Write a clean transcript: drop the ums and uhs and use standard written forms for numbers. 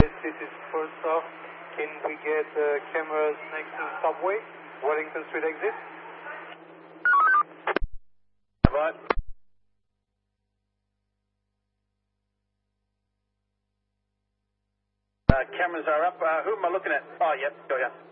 This is first off. Can we get cameras next to the subway, Wellington Street exit? What? Cameras are up. Who am I looking at? Oh, yep. Go, yeah.